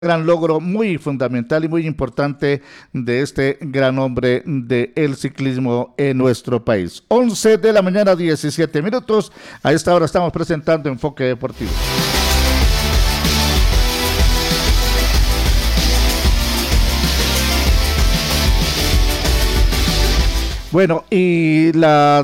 gran logro muy fundamental y muy importante de este gran hombre del ciclismo en nuestro país. 11 de la mañana, 17 minutos. A esta hora estamos presentando Enfoque Deportivo. Bueno, y la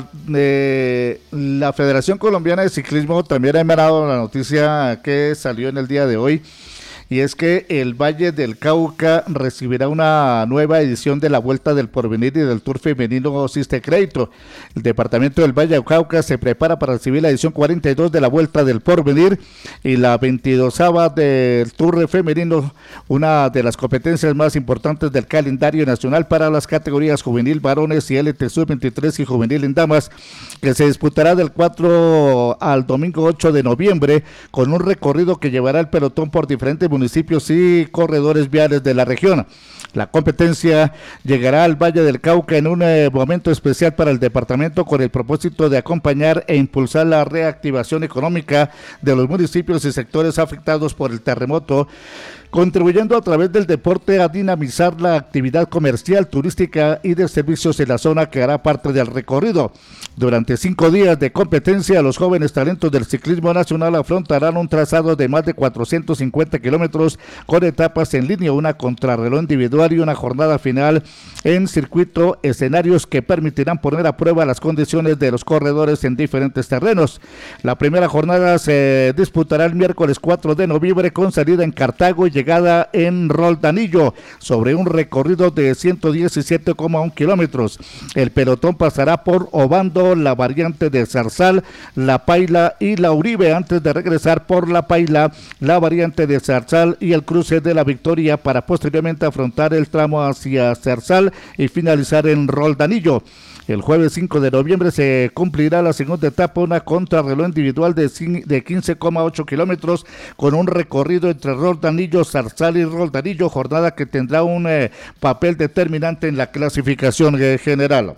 Federación Colombiana de Ciclismo también ha emanado la noticia que salió en el día de hoy, y es que el Valle del Cauca recibirá una nueva edición de la Vuelta del Porvenir y del Tour Femenino Siste Crédito. El departamento del Valle del Cauca se prepara para recibir la edición 42 de la Vuelta del Porvenir y la 22ª del Tour Femenino, una de las competencias más importantes del calendario nacional para las categorías juvenil varones y LT Sub-23 y juvenil en damas, que se disputará del 4 al domingo 8 de noviembre, con un recorrido que llevará el pelotón por diferentes municipios y corredores viales de la región. La competencia llegará al Valle del Cauca en un momento especial para el departamento, con el propósito de acompañar e impulsar la reactivación económica de los municipios y sectores afectados por el terremoto, contribuyendo a través del deporte a dinamizar la actividad comercial, turística y de servicios en la zona que hará parte del recorrido. Durante 5 días de competencia, los jóvenes talentos del ciclismo nacional afrontarán un trazado de más de 450 kilómetros con etapas en línea, una contrarreloj individual y una jornada final en circuito, escenarios que permitirán poner a prueba las condiciones de los corredores en diferentes terrenos. La primera jornada se disputará el miércoles 4 de noviembre con salida en Cartago y llegada en Roldanillo, sobre un recorrido de 117,1 kilómetros. El pelotón pasará por Obando, la variante de Zarzal, La Paila y La Uribe, antes de regresar por La Paila, la variante de Zarzal y el cruce de La Victoria, para posteriormente afrontar el tramo hacia Zarzal y finalizar en Roldanillo. El jueves 5 de noviembre se cumplirá la segunda etapa, una contrarreloj individual de 15,8 kilómetros con un recorrido entre Roldanillo, Zarzal y Roldanillo, jornada que tendrá un papel determinante en la clasificación general.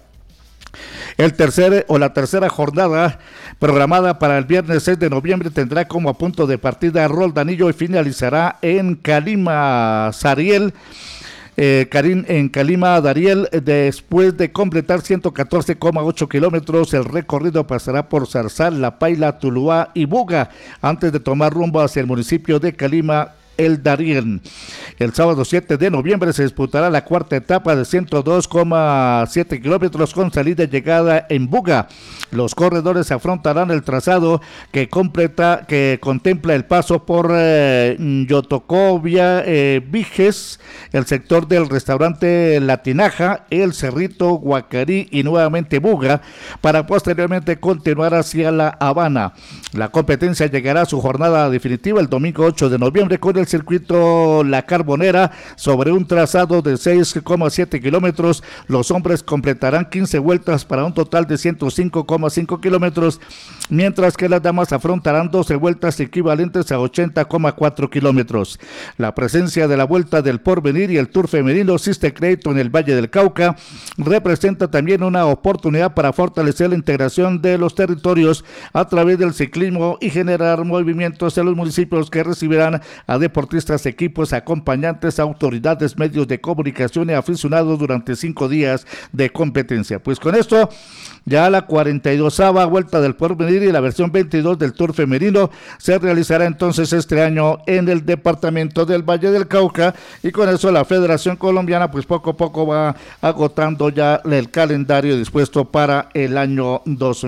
La tercera jornada, programada para el viernes 6 de noviembre, tendrá como punto de partida Roldanillo y finalizará en Calima Sariel. En Calima Dariel. Después de completar 114,8 kilómetros, el recorrido pasará por Zarzal, La Paila, Tuluá y Buga, antes de tomar rumbo hacia el municipio de Calima el Darién. El sábado 7 de noviembre se disputará la cuarta etapa de 102,7 kilómetros con salida y llegada en Buga. Los corredores afrontarán el trazado que contempla el paso por Yotocovia, Viges, el sector del restaurante La Tinaja, El Cerrito, Guacarí y nuevamente Buga, para posteriormente continuar hacia La Habana. La competencia llegará a su jornada definitiva el domingo 8 de noviembre con el circuito La Carbonera, sobre un trazado de 6,7 kilómetros. Los hombres completarán 15 vueltas para un total de 105,5 kilómetros, mientras que las damas afrontarán 12 vueltas equivalentes a 80,4 kilómetros. La presencia de la Vuelta del Porvenir y el Tour Femenino Siste Crédito en el Valle del Cauca representa también una oportunidad para fortalecer la integración de los territorios a través del ciclismo y generar movimientos en los municipios que recibirán a deportistas, equipos, acompañantes, autoridades, medios de comunicación y aficionados durante 5 días de competencia. Pues con esto, ya la 42ª Vuelta del Porvenir y la versión 22 del Tour Femenino se realizará entonces este año en el departamento del Valle del Cauca, y con eso la Federación Colombiana pues poco a poco va agotando ya el calendario dispuesto para el año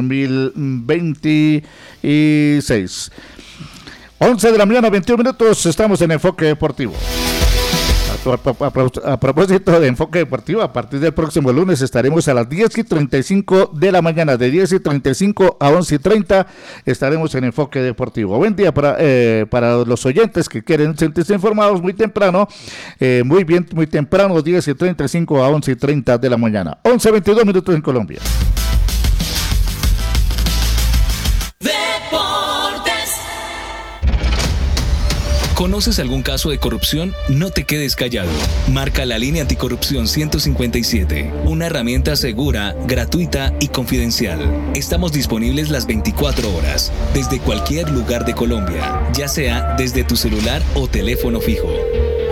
2026. 11 de la mañana, 21 minutos, estamos en Enfoque Deportivo. A propósito de Enfoque Deportivo, a partir del próximo lunes estaremos a las 10:35 de la mañana, de 10:35 a 11:30 estaremos en Enfoque Deportivo. Buen día para los oyentes que quieren sentirse informados muy temprano, muy temprano, 10:35 a 11:30 de la mañana. 11:22 minutos en Colombia. ¿Conoces algún caso de corrupción? No te quedes callado. Marca la línea anticorrupción 157, una herramienta segura, gratuita y confidencial. Estamos disponibles las 24 horas, desde cualquier lugar de Colombia, ya sea desde tu celular o teléfono fijo.